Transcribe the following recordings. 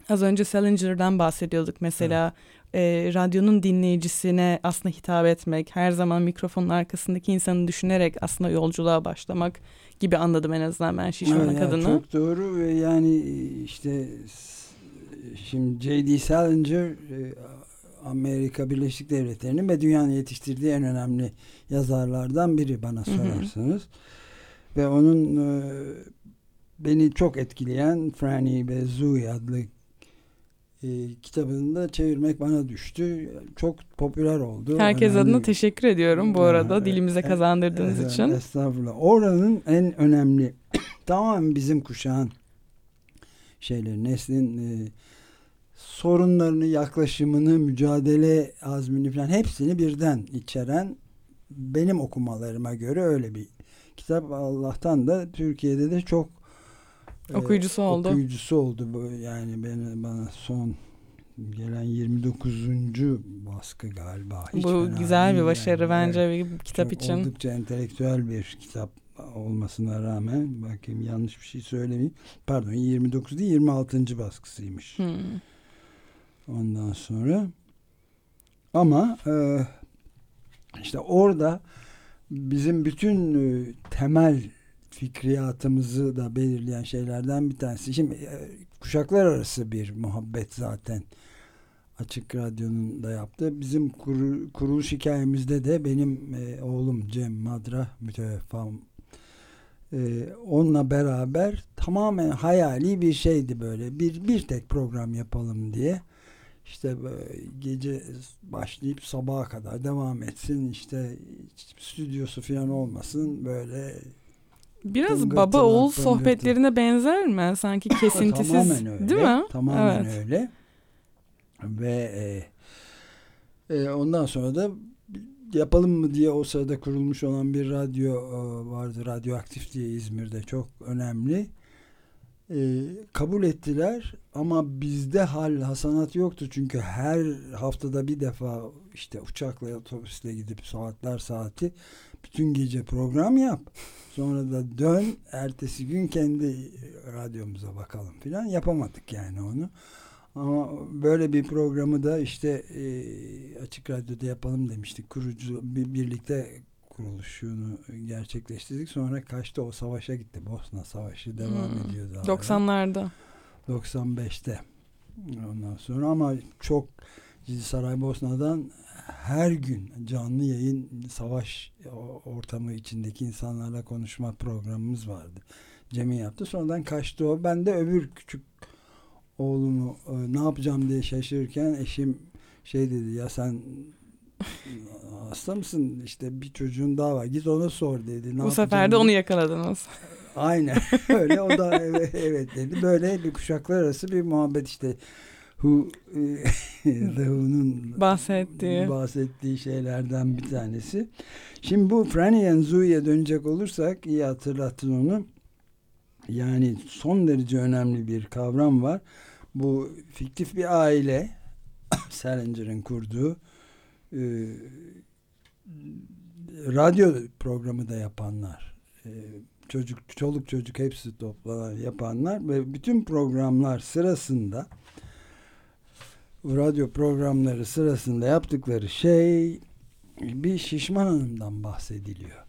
Az önce Salinger'dan bahsediyorduk mesela. Radyonun dinleyicisine aslında hitap etmek, her zaman mikrofonun arkasındaki insanı düşünerek aslında yolculuğa başlamak gibi anladım en azından ben Şişmanak Evet, adını. çok doğru ve yani işte şimdi J.D. Salinger Amerika Birleşik Devletleri'nin ve dünyanın yetiştirdiği en önemli yazarlardan biri bana sorarsanız. Ve onun beni çok etkileyen Franny ve Zooey adlı kitabını da çevirmek bana düştü. Çok popüler oldu. Herkes önemli. adına teşekkür ediyorum bu arada dilimize kazandırdığınız için. Estağfurullah. Oranın en önemli tamamen bizim kuşağın neslin sorunlarını, yaklaşımını, mücadele azmini falan hepsini birden içeren, benim okumalarıma göre öyle bir kitap. Allah'tan da Türkiye'de de çok okuyucusu oldu. Yani bana son gelen 29. baskı galiba. Hiç bu güzel bir başarı yani. Bence bir kitap çok için. Oldukça entelektüel bir kitap olmasına rağmen, bakayım yanlış bir şey söylemeyeyim. Pardon, 29 değil 26. baskısıymış. Ondan sonra ama işte orada bizim bütün temel fikriyatımızı da belirleyen şeylerden bir tanesi. Şimdi kuşaklar arası bir muhabbet zaten Açık Radyo'nun da yaptığı. Bizim kuruluş hikayemizde de benim oğlum Cem Madra müteveffam, onunla beraber tamamen hayali bir şeydi böyle. Bir tek program yapalım diye. İşte gece başlayıp sabaha kadar devam etsin. İşte stüdyosu falan olmasın. Böyle biraz baba oğul sohbetlerine benzer mi? Sanki kesintisiz. Tamamen öyle. Değil mi? Tamamen öyle. Ve ondan sonra da yapalım mı diye o sırada kurulmuş olan bir radyo vardı. Radyoaktif diye, İzmir'de çok önemli. Kabul ettiler ama bizde hal hasanat yoktu, çünkü her haftada bir defa işte uçakla, otobüsle gidip saati bütün gece program yap, sonra da dön ertesi gün kendi radyomuza bakalım filan. Yapamadık yani onu. Ama böyle bir programı da işte Açık Radyo'da yapalım demiştik. Birlikte kuruluşunu gerçekleştirdik. Sonra kaçtı, o savaşa gitti. Bosna Savaşı devam ediyordu. 90'larda. 95'te. Ondan sonra ama çok Saraybosna'dan her gün canlı yayın, savaş ortamı içindeki insanlarla konuşma programımız vardı. Cem'i yaptı. Sonradan kaçtı o. Ben de öbür küçük oğlumu ne yapacağım diye şaşırırken eşim dedi, ya sen hasta mısın, işte bir çocuğun daha var, git ona sor dedi. Bu sefer de onu yakaladınız. Aynen öyle, o da evet dedi. Böyle bir kuşaklar arası bir muhabbet işte. The Who'nun bahsettiği şeylerden bir tanesi. Şimdi bu Franny and Zooey'e dönecek olursak, iyi hatırlattın onu. Yani son derece önemli bir kavram var. Bu fiktif bir aile, Salinger'in kurduğu, radyo programı da yapanlar, çoluk çocuk hepsi toplanan yapanlar ve bütün programlar sırasında, radyo programları sırasında yaptıkları şey, bir şişman hanımdan bahsediliyor.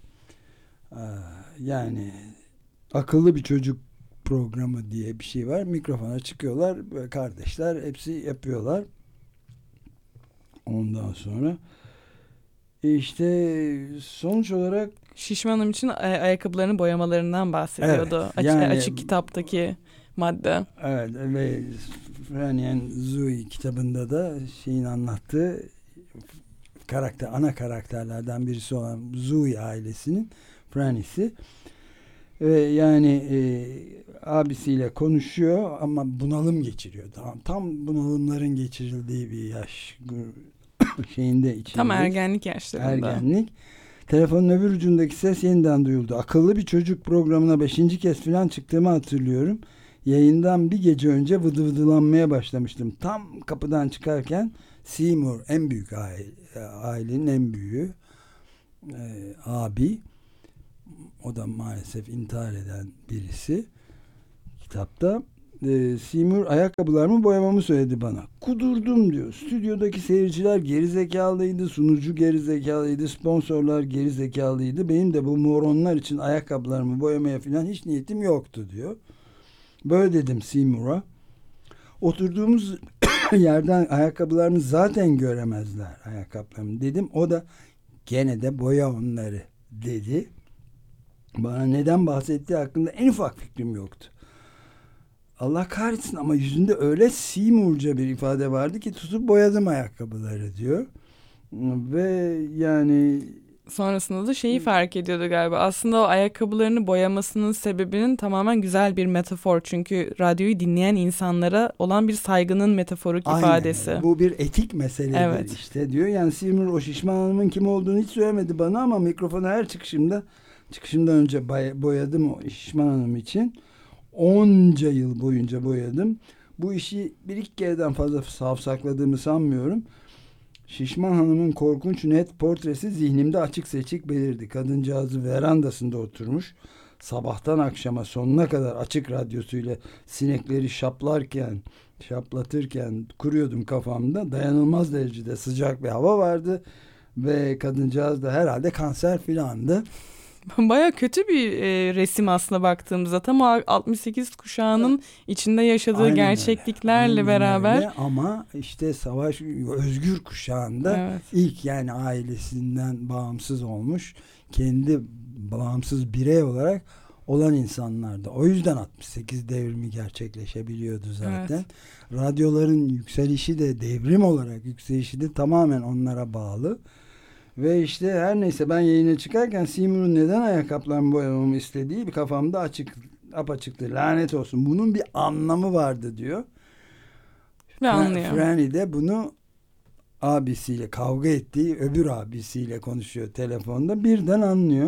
Yani akıllı bir çocuk programı diye bir şey var. Mikrofona çıkıyorlar. Kardeşler hepsi yapıyorlar. Ondan sonra işte sonuç olarak Şişmanım için ayakkabılarını boyamalarından bahsediyordu. Evet, yani, açık kitaptaki madde. Evet ve Franny and Zooey kitabında da şeyin anlattığı ana karakterlerden birisi olan Zooey ailesinin Franny'si. Yani abisiyle konuşuyor ama bunalım geçiriyor. Tam bunalımların geçirildiği bir yaş şeyinde içinde. Tam ergenlik yaşlarında. Ergenlik. Telefonun öbür ucundaki ses yeniden duyuldu. Akıllı bir çocuk programına 5. kez falan çıktığımı hatırlıyorum. Yayından bir gece önce vıdıvıdılanmaya başlamıştım. Tam kapıdan çıkarken Seymour, en büyük ailenin en büyüğü, abi, o da maalesef intihar eden birisi kitapta, Seymour ayakkabılarımı boyamamı söyledi bana. Kudurdum diyor. Stüdyodaki seyirciler gerizekalıydı, sunucu gerizekalıydı, sponsorlar gerizekalıydı. Benim de bu moronlar için ayakkabılarımı boyamaya falan hiç niyetim yoktu diyor. Böyle dedim Seymour'a. Oturduğumuz yerden ayakkabılarımı zaten göremezler ayakkabılarımı dedim. O da gene de boya onları dedi. Bana neden bahsettiği hakkında en ufak fikrim yoktu. Allah kahretsin ama yüzünde öyle Seymour'ca bir ifade vardı ki tutup boyadım ayakkabıları diyor. Ve yani Sonrasında da şeyi fark ediyordu galiba. Aslında o ayakkabılarını boyamasının sebebinin tamamen güzel bir metafor. Çünkü radyoyu dinleyen insanlara olan bir saygının metaforik ifadesi. Aynen. Bu bir etik meseledir evet. işte diyor. Yani Seymour o şişman hanımın kim olduğunu hiç söylemedi bana ama mikrofonu her çıkışımdan önce boyadım o şişman hanım için. Onca yıl boyunca boyadım. Bu işi bir iki kereden fazla savsakladığımı sanmıyorum. Şişman hanımın korkunç net portresi zihnimde açık seçik belirdi. Kadıncağızı verandasında oturmuş. Sabahtan akşama sonuna kadar açık radyosuyla sinekleri şaplatırken kuruyordum kafamda. Dayanılmaz derecede sıcak bir hava vardı. Ve kadıncağız da herhalde kanser filandı. Baya kötü bir resim aslında baktığımızda. Tam o 68 kuşağının içinde yaşadığı Aynen gerçekliklerle öyle. beraber. Öyle. Ama işte savaş özgür kuşağında ilk yani ailesinden bağımsız olmuş, kendi bağımsız birey olarak olan insanlardı. O yüzden 68 devrimi gerçekleşebiliyordu zaten. Radyoların yükselişi de devrim olarak yükselişi de tamamen onlara bağlı. Ve her neyse ben yayına çıkarken Seymour'un neden ayakkabılarımı boyamamı istediği bir kafamda apaçıktı. Lanet olsun. Bunun bir anlamı vardı diyor. Ve anlıyor. Franny de bunu abisiyle kavga ettiği öbür abisiyle konuşuyor telefonda. Birden anlıyor.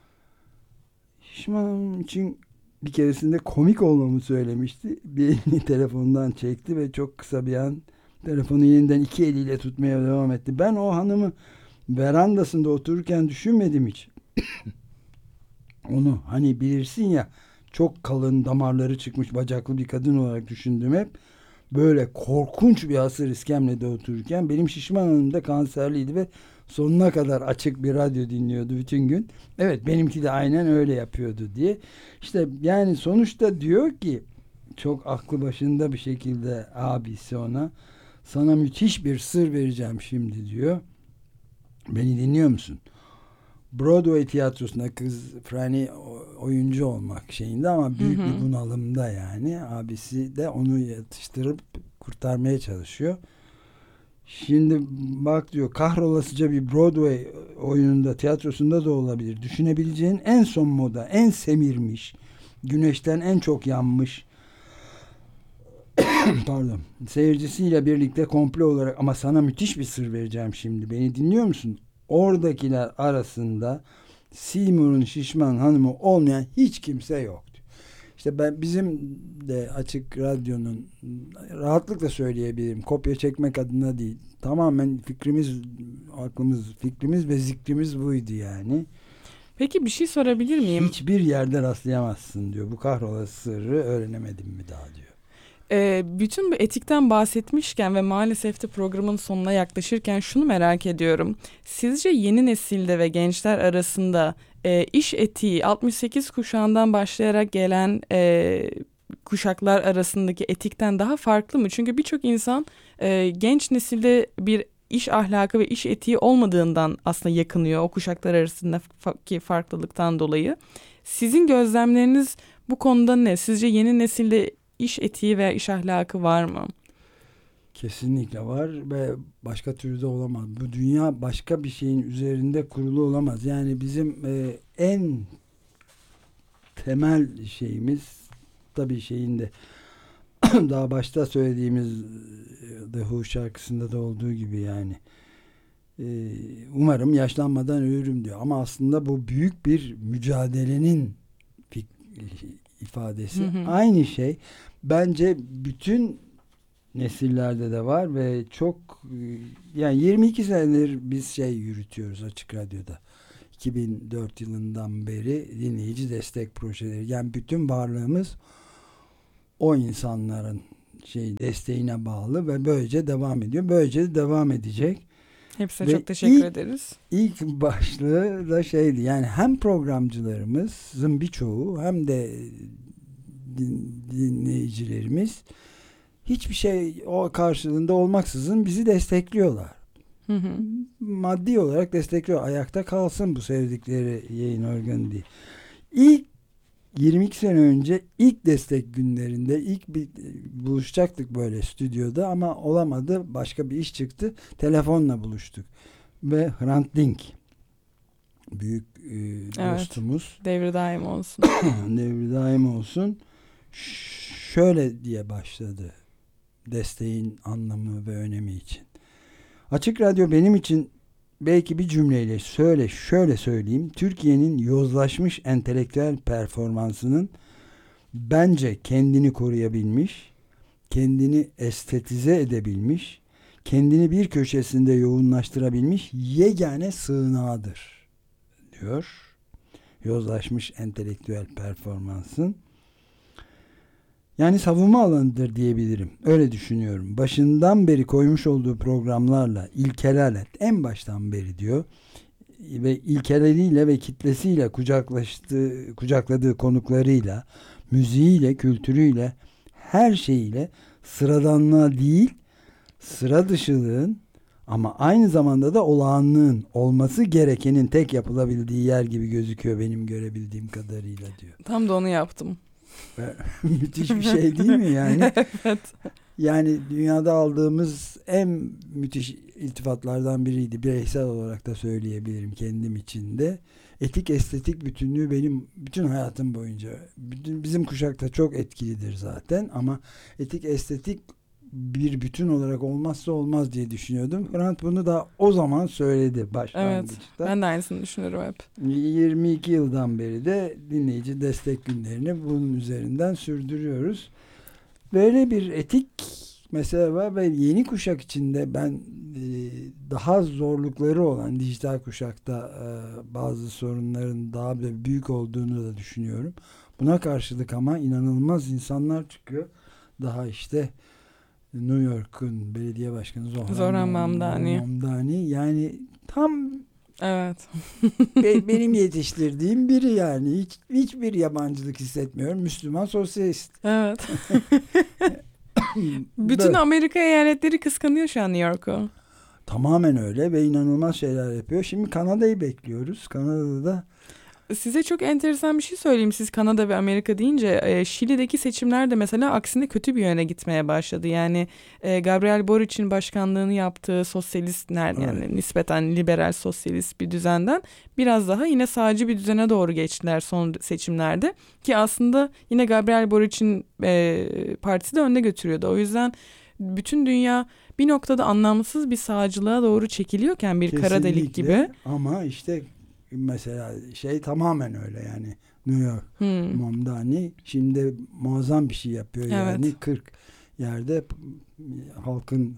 Şişman için bir keresinde komik olmamı söylemişti. Bir elini telefondan çekti ve çok kısa bir an telefonu yeniden iki eliyle tutmaya devam etti. Ben o hanımı verandasında otururken düşünmedim hiç. Onu hani bilirsin ya çok kalın damarları çıkmış bacaklı bir kadın olarak düşündüm hep. Böyle korkunç bir hasır iskemlede otururken benim şişman hanım da kanserliydi ve sonuna kadar açık bir radyo dinliyordu bütün gün. Evet benimki de aynen öyle yapıyordu diye. İşte yani sonuçta diyor ki çok aklı başında bir şekilde abisi ona sana müthiş bir sır vereceğim şimdi diyor. Beni dinliyor musun? Broadway tiyatrosunda kız Franny oyuncu olmak şeyinde ama büyük bir bunalımda yani. Abisi de onu yatıştırıp kurtarmaya çalışıyor. Şimdi bak diyor kahrolasıca bir Broadway oyununda tiyatrosunda da olabilir. Düşünebileceğin en son moda, en semirmiş, güneşten en çok yanmış pardon seyircisiyle birlikte komple olarak ama sana müthiş bir sır vereceğim şimdi. Beni dinliyor musun? Oradakiler arasında Seymour'un şişman hanımı olmayan hiç kimse yok. İşte bizim de açık radyonun rahatlıkla söyleyebilirim. Kopya çekmek adına değil. Tamamen fikrimiz ve zikrimiz buydu yani. Peki bir şey sorabilir miyim? Hiçbir yerde rastlayamazsın diyor. Bu kahrolası sırrı öğrenemedim mi daha diyor. Bütün bu etikten bahsetmişken ve maalesef de programın sonuna yaklaşırken şunu merak ediyorum. Sizce yeni nesilde ve gençler arasında iş etiği 68 kuşağından başlayarak gelen kuşaklar arasındaki etikten daha farklı mı? Çünkü birçok insan genç nesilde bir iş ahlakı ve iş etiği olmadığından aslında yakınıyor o kuşaklar arasındaki farklılıktan dolayı. Sizin gözlemleriniz bu konuda ne? Sizce yeni nesilde iş etiği veya iş ahlakı var mı? Kesinlikle var ve başka türlü de olamaz. Bu dünya başka bir şeyin üzerinde kurulu olamaz. Yani bizim en temel şeyimiz tabii şeyinde daha başta söylediğimiz The Who şarkısında da olduğu gibi yani umarım yaşlanmadan ölürüm diyor. Ama aslında bu büyük bir mücadelenin ifadesi. Aynı şey bence bütün nesillerde de var ve çok yani 22 senedir biz yürütüyoruz Açık Radyo'da. 2004 yılından beri dinleyici destek projeleri. Yani bütün varlığımız o insanların desteğine bağlı ve böylece devam ediyor. Böylece de devam edecek. Hepsine çok teşekkür ederiz. İlk başlığı da şeydi, yani hem programcılarımızın birçoğu hem de dinleyicilerimiz hiçbir şey o karşılığında olmaksızın bizi destekliyorlar. Hı hı. Maddi olarak destekliyor. Ayakta kalsın bu sevdikleri yayın organı diye. İlk 22 sene önce ilk destek günlerinde ilk bir buluşacaktık böyle stüdyoda ama olamadı. Başka bir iş çıktı. Telefonla buluştuk. Ve Hrant Dink büyük dostumuz. Devri daim olsun. Devri daim olsun. Şöyle diye başladı desteğin anlamı ve önemi için. Açık Radyo benim için, belki bir cümleyle şöyle söyleyeyim, Türkiye'nin yozlaşmış entelektüel performansının bence kendini koruyabilmiş, kendini estetize edebilmiş, kendini bir köşesinde yoğunlaştırabilmiş yegane sığınağıdır diyor. Yozlaşmış entelektüel performansın. Yani savunma alanıdır diyebilirim. Öyle düşünüyorum. Başından beri koymuş olduğu programlarla, ilkelerle, en baştan beri diyor ve ilkeleriyle ve kitlesiyle kucakladığı konuklarıyla, müziğiyle, kültürüyle, her şeyiyle sıradanlığa değil, sıra dışılığın ama aynı zamanda da olağanlığın olması gerekenin tek yapılabildiği yer gibi gözüküyor benim görebildiğim kadarıyla diyor. Tam da onu yaptım. Müthiş bir şey değil mi yani? Evet. Yani dünyada aldığımız en müthiş iltifatlardan biriydi. Bireysel olarak da söyleyebilirim kendim için de. Etik estetik bütünlüğü benim bütün hayatım boyunca, bizim kuşakta çok etkilidir zaten ama etik estetik bir bütün olarak olmazsa olmaz diye düşünüyordum. Hrant bunu da o zaman söyledi başlangıçta. Evet, ben de aynısını düşünüyorum hep. 22 yıldan beri de dinleyici destek günlerini bunun üzerinden sürdürüyoruz. Böyle bir etik mesele var ve yeni kuşak içinde ben daha zorlukları olan dijital kuşakta bazı sorunların daha büyük olduğunu da düşünüyorum. Buna karşılık ama inanılmaz insanlar çıkıyor. Daha işte New York'un belediye başkanı Zoran Mamdani. Yani tam evet. benim yetiştirdiğim biri yani. Hiçbir yabancılık hissetmiyorum. Müslüman sosyalist. Evet. Bütün Amerika eyaletleri kıskanıyor şu an New York'u. Tamamen öyle ve inanılmaz şeyler yapıyor. Şimdi Kanada'yı bekliyoruz. Kanada'da da size çok enteresan bir şey söyleyeyim. Siz Kanada ve Amerika deyince Şili'deki seçimler de mesela aksine kötü bir yöne gitmeye başladı. Yani Gabriel Boric'in başkanlığını yaptığı sosyalist yani nispeten liberal sosyalist bir düzenden biraz daha yine sağcı bir düzene doğru geçtiler son seçimlerde. Ki aslında yine Gabriel Boric'in partisi de önde götürüyordu. O yüzden bütün dünya bir noktada anlamsız bir sağcılığa doğru çekiliyorken bir kara delik gibi. Ama işte mesela tamamen öyle yani New York Mamdani şimdi muazzam bir şey yapıyor yani 40 yerde halkın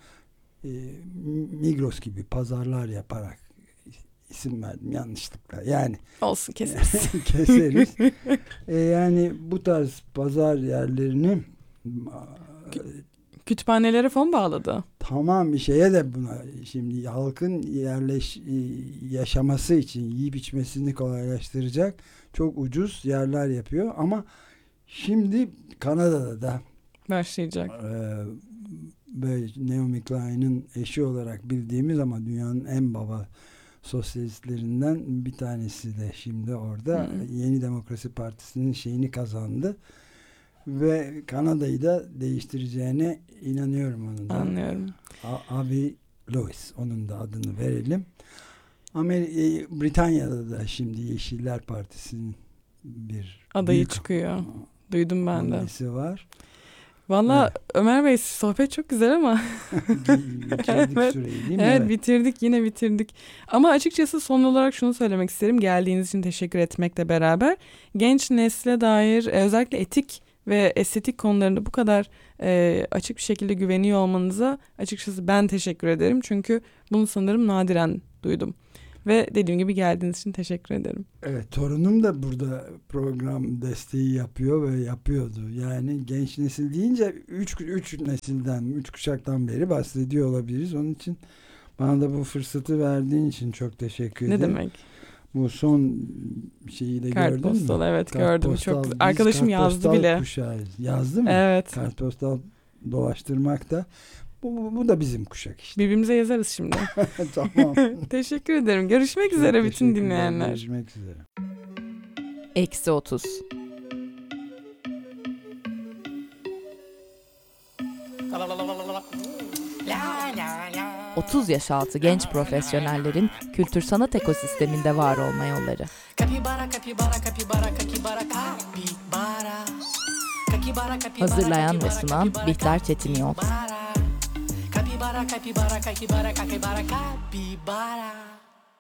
Migros gibi pazarlar yaparak isim verdim yanlışlıkla yani olsun keseriz yani bu tarz pazar yerlerini kütüphanelere fon bağladı. Tamam bir şeye de buna şimdi halkın yaşaması için yiyip içmesini kolaylaştıracak çok ucuz yerler yapıyor ama şimdi Kanada'da da başlayacak. Böyle Naomi Klein'in eşi olarak bildiğimiz ama dünyanın en baba sosyalistlerinden bir tanesi de şimdi orada Yeni Demokrasi Partisi'nin şeyini kazandı. Ve Kanada'yı da değiştireceğine inanıyorum onun da. Anlıyorum. Avi Lewis, onun da adını verelim. Britanya'da da şimdi Yeşiller Partisi'nin bir adayı çıkıyor. Duydum ben de. Var. Valla Ömer Bey sohbet çok güzel ama bitirdik süreyi değil mi? Evet yine bitirdik. Ama açıkçası son olarak şunu söylemek isterim. Geldiğiniz için teşekkür etmekle beraber genç nesle dair özellikle etik ve estetik konularında bu kadar açık bir şekilde güveniyor olmanıza açıkçası ben teşekkür ederim. Çünkü bunu sanırım nadiren duydum. Ve dediğim gibi geldiğiniz için teşekkür ederim. Evet, torunum da burada program desteği yapıyor ve yapıyordu. Yani genç nesil deyince 3 nesilden, 3 kuşaktan beri bahsediyor olabiliriz. Onun için bana da bu fırsatı verdiğin için çok teşekkür ederim. Ne demek? Bu son şeyi de gördün mü? Kartpostal, evet, gördüm. Çok Biz arkadaşım yazdı kartpostal bile. kuşağıyız. Yazdı mı? Evet. Kartpostal dolaştırmak da bu da bizim kuşak işte. Birbirimize yazarız şimdi. Tamam. Teşekkür ederim. Görüşmek Çok üzere bütün teşekkürler. dinleyenler. Görüşmek üzere. Eksi 30. La 30 yaş altı genç profesyonellerin kültür sanat ekosisteminde var olma yolları. Capibara, capibara, capibara, capibara, capibara. Capibara, capibara, Hazırlayan ve capibara, sunan capibara, Bihter Çetinyol. Capibara, capibara, capibara, capibara, capibara.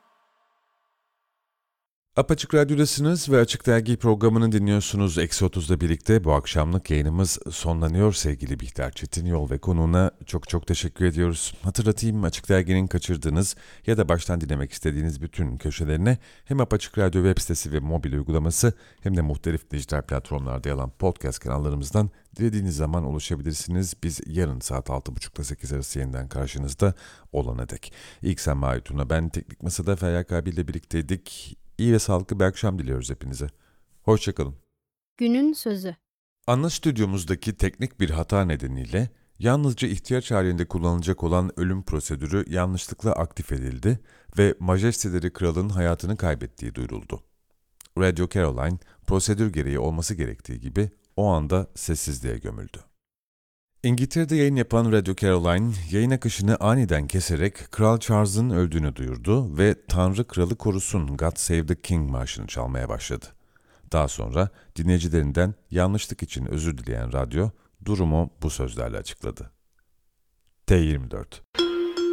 Apaçık Radyo'dasınız ve Açık Dergi programını dinliyorsunuz. Eksi 30'da birlikte bu akşamlık yayınımız sonlanıyor. Sevgili Bihter Çetinyol ve konuğuna çok teşekkür ediyoruz. Hatırlatayım, Açık Dergi'nin kaçırdığınız ya da baştan dinlemek istediğiniz bütün köşelerine hem Apaçık Radyo web sitesi ve mobil uygulaması hem de muhtelif dijital platformlarda yer alan podcast kanallarımızdan dilediğiniz zaman ulaşabilirsiniz. Biz yarın saat 6.30'da 8 arası yeniden karşınızda olana dek. İlk sen Mahitun'la ben Teknik Masa'da Feryal Kabil ile birlikteydik. İyi ve sağlıklı bir akşam diliyoruz hepinize. Hoşçakalın. Günün sözü. Ana stüdyomuzdaki teknik bir hata nedeniyle yalnızca ihtiyaç halinde kullanılacak olan ölüm prosedürü yanlışlıkla aktif edildi ve Majesteleri Kral'ın hayatını kaybettiği duyuruldu. Radio Caroline, prosedür gereği olması gerektiği gibi o anda sessizliğe gömüldü. İngiltere'de yayın yapan Radio Caroline, yayın akışını aniden keserek Kral Charles'ın öldüğünü duyurdu ve Tanrı Kralı Korusun God Save the King marşını çalmaya başladı. Daha sonra dinleyicilerinden yanlışlık için özür dileyen radyo, durumu bu sözlerle açıkladı. T24